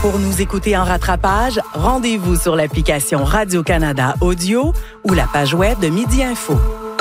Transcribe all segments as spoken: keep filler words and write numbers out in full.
Pour nous écouter en rattrapage, rendez-vous sur l'application Radio-Canada Audio ou la page web de Midi Info.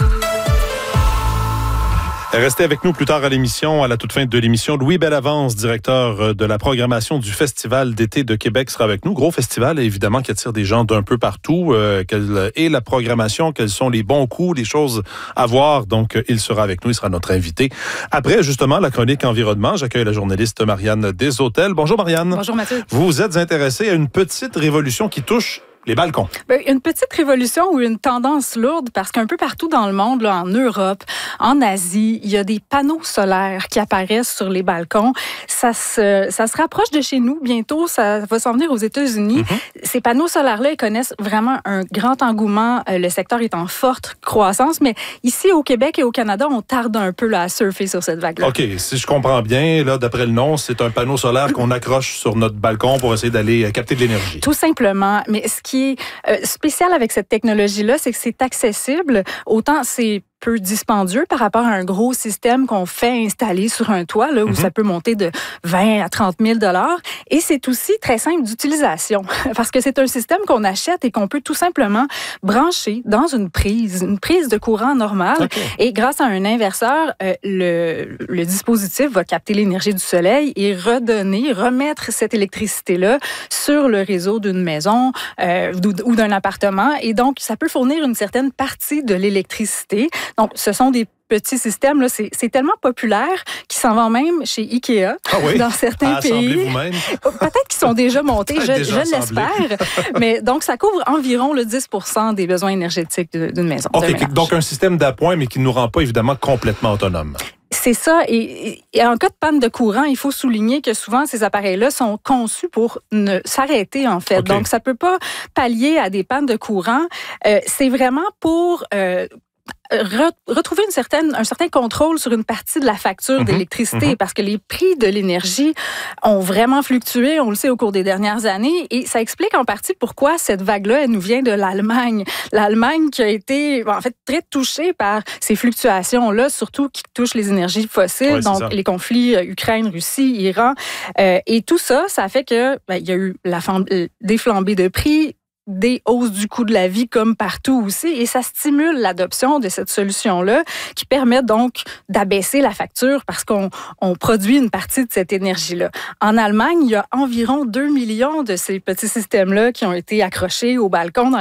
Restez avec nous plus tard à l'émission, à la toute fin de l'émission. Louis Bellavance, directeur de la programmation du Festival d'été de Québec, sera avec nous. Gros festival, évidemment, qui attire des gens d'un peu partout. Euh, quelle est la programmation? Quels sont les bons coups, les choses à voir? Donc, il sera avec nous, il sera notre invité. Après, justement, la chronique environnement, j'accueille la journaliste Marianne Desautels. Bonjour, Marianne. Bonjour, Mathieu. Vous vous êtes intéressée à une petite révolution qui touche les balcons. Bien, une petite révolution ou une tendance lourde parce qu'un peu partout dans le monde, là, en Europe, en Asie, il y a des panneaux solaires qui apparaissent sur les balcons. Ça se, ça se rapproche de chez nous. Bientôt, ça va s'en venir aux États-Unis. Mm-hmm. Ces panneaux solaires-là, ils connaissent vraiment un grand engouement. Le secteur est en forte croissance, mais ici, au Québec et au Canada, on tarde un peu là, à surfer sur cette vague-là. OK. Si je comprends bien, là, d'après le nom, c'est un panneau solaire qu'on accroche sur notre balcon pour essayer d'aller capter de l'énergie. Tout simplement. Mais ce qui est euh, spécial avec cette technologie-là, c'est que c'est accessible. Autant c'est peu dispendieux par rapport à un gros système qu'on fait installer sur un toit, là, où mm-hmm. ça peut monter de vingt à trente mille dollars. Et c'est aussi très simple d'utilisation parce que c'est un système qu'on achète et qu'on peut tout simplement brancher dans une prise, une prise de courant normale. Okay. Et grâce à un inverseur, euh, le, le dispositif va capter l'énergie du soleil et redonner, remettre cette électricité-là sur le réseau d'une maison euh, ou d'un appartement. Et donc, ça peut fournir une certaine partie de l'électricité. Donc, ce sont des petits systèmes, là, c'est, c'est tellement populaire qu'ils s'en vendent même chez Ikea, ah oui? dans certains à pays. Vous-même. Peut-être qu'ils sont déjà montés, je, déjà je l'espère. Mais donc, ça couvre environ le dix pour cent des besoins énergétiques d'une maison. OK, donc un système d'appoint, mais qui ne nous rend pas évidemment complètement autonomes. C'est ça. Et, et en cas de panne de courant, il faut souligner que souvent, ces appareils-là sont conçus pour ne s'arrêter, en fait. Okay. Donc, ça ne peut pas pallier à des pannes de courant. Euh, c'est vraiment pour... Euh, retrouver une certaine, un certain contrôle sur une partie de la facture mm-hmm. d'électricité mm-hmm. parce que les prix de l'énergie ont vraiment fluctué, on le sait, au cours des dernières années et ça explique en partie pourquoi cette vague-là, elle nous vient de l'Allemagne. L'Allemagne qui a été, en fait, très touchée par ces fluctuations-là, surtout qui touchent les énergies fossiles, ouais, donc ça. Les conflits euh, Ukraine, Russie, Iran. Euh, et tout ça, ça fait que ben, il y a eu la fam- des flambées de prix, des hausses du coût de la vie comme partout aussi et ça stimule l'adoption de cette solution-là qui permet donc d'abaisser la facture parce qu'on on produit une partie de cette énergie-là. En Allemagne, il y a environ deux millions de ces petits systèmes-là qui ont été accrochés au balcon dans